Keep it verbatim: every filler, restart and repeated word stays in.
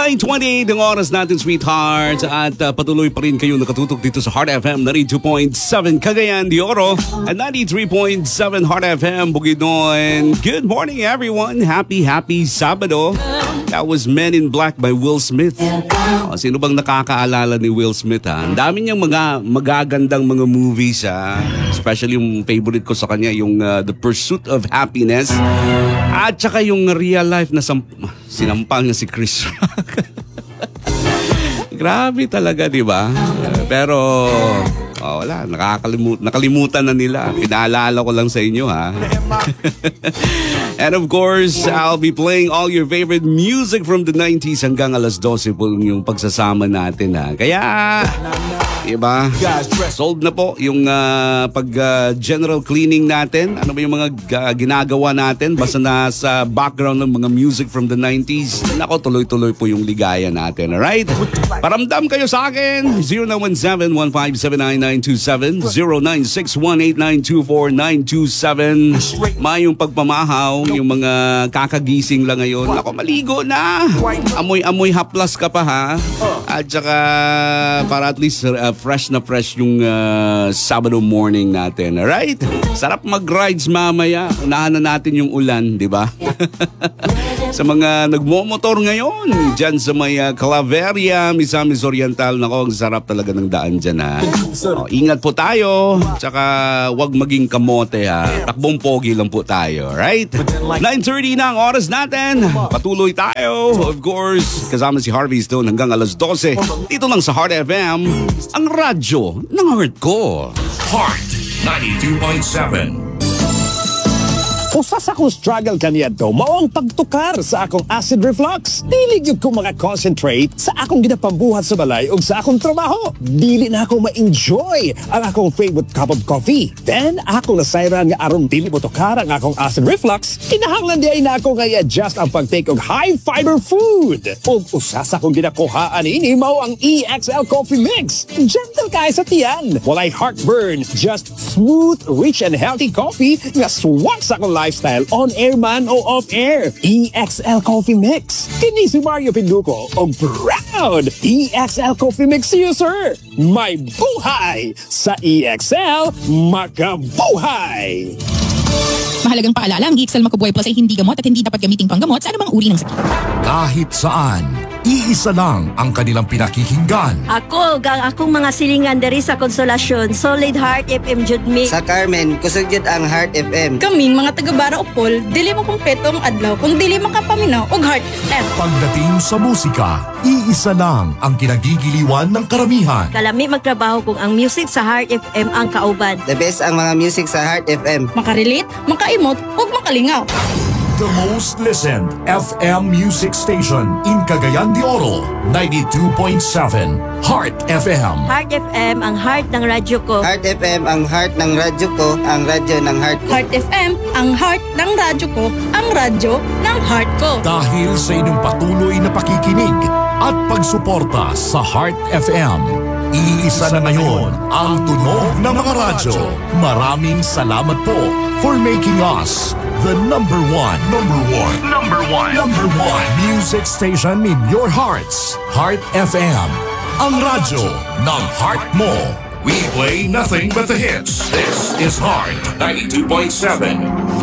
nine twenty-eight ang oras natin, sweethearts. At uh, patuloy pa rin kayo nakatutok dito sa Heart F M ninety-two point seven Cagayan de Oro at ninety-three point seven Heart F M Bukidnon. Good morning, everyone. Happy, happy Sabado. That was Men in Black by Will Smith. Oh, sino bang nakakaalala ni Will Smith, ha? Ang dami niyang mga magagandang mga movies, ha? Especially yung favorite ko sa kanya, yung uh, The Pursuit of Happiness. At saka yung real life na sam- sinampang niya si Chris Rock. Grabe talaga, di ba? Uh, pero, oh, wala, nakakalimut- nakalimutan na nila. Pinaalala ko lang sa inyo, ha? And of course, I'll be playing all your favorite music from the nineties hanggang alas dose po yung pagsasama natin, ha? Kaya, diba? Sold na po yung uh, pag uh, general cleaning natin. Ano ba yung mga uh, ginagawa natin? Basta nasa background ng mga music from the nineties. Nako, tuloy-tuloy po yung ligaya natin. Alright? Paramdam kayo sa akin. zero nine one seven, one five seven nine nine two seven, zero nine six one eight nine two four nine two seven. May yung pagpamahaw, yung mga kakagising lang ngayon. Nako, maligo na. Amoy-amoy haplas ka pa, ha? At saka para at least uh, fresh na fresh yung uh, Sabado morning natin. Alright? Sarap mag-rides mamaya. Unahan na natin yung ulan, di ba? Sa mga nagmomotor ngayon, dyan sa may uh, Claveria, Misamis Oriental, nako, ang sarap talaga ng daan dyan, ha? Oh, ingat po tayo. Tsaka wag maging kamote, ha? Takbong pogi lang po tayo. Alright? nine thirty na ang oras natin. Patuloy tayo. Of course, kasama si Harvey Stone hanggang alas dose. Dito lang sa Heart F M, ang radyo ng heart ko. Heart ninety-two point seven. Usas akong struggle kaniya to, mao ang pagtukar sa akong acid reflux. Dili gyud ko maka-concentrate sa akong ginapambuhat sa balay ug sa akong trabaho. Dili na ako ma-enjoy ang akong favorite cup of coffee. Then, ako nasayran nga aron dili mo tukar ang akong acid reflux, kinahanglan di ay na ako nga i-adjust ang pag-take og high-fiber food. Ug usas akong ginakuhaan ini mao ang E X L Coffee Mix. Gentle kay sa tiyan. Walay heartburn, just smooth, rich and healthy coffee nga swak sa akong lifestyle on air man o off air. E X L Coffee Mix. Kini si Mario Pinduco o proud E X L Coffee Mix user. May buhay sa E X L, makabuhay. Mahalagang paalala, ang E X L Makabuhay Plus ay hindi gamot at hindi dapat gamiting panggamot sa anumang uri ng sakit. Kahit saan, iisa lang ang kanilang pinakikinggan. Ako, gang akong mga silingan diri sa Konsolasyon, Solid Heart F M Jud Mi. Sa Carmen, kusog jud ang Heart F M. Kaming mga taga-Bara Upol, dili mo kumpleto ang adlaw kung dili makapaminaw og Heart F M. Pagdating sa musika, iisa lang ang kinagigiliwan ng karamihan. Kalami magtrabaho kung ang music sa Heart F M ang kauban. The best ang mga music sa Heart F M. Makarelate, makaimot, ug makalingaw. The most listened F M music station in Cagayan de Oro, ninety-two point seven Heart F M. Heart F M ang heart ng radyo ko. Heart F M ang heart ng radyo ko, ang radyo ng heart ko. Heart F M ang heart ng radyo ko, ang radyo ng heart ko. Dahil sa inyong patuloy na pakikinig at pagsuporta sa Heart F M, iisa na ngayon ang tunog ng mga radyo. Maraming salamat po for making us the number one, number one, number one, number one music station in your hearts. Heart F M, ang radyo ng heart mo. We play nothing but the hits. This is Heart ninety-two point seven.